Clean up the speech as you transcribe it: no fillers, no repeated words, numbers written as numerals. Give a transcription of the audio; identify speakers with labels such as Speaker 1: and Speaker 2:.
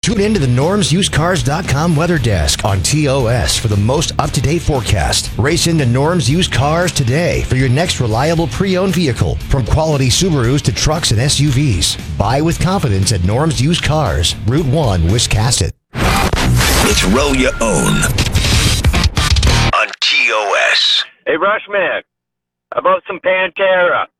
Speaker 1: Tune in to the normsusedcars.com weather desk on TOS for the most up-to-date forecast. Race into Norm's Used Cars today for your next reliable pre-owned vehicle. From quality Subarus to trucks and SUVs. Buy with confidence at Norm's Used Cars, Route 1, Wiscasset.
Speaker 2: It's Roll Your Own on TOS.
Speaker 3: Hey, Rushman, about some Pantera.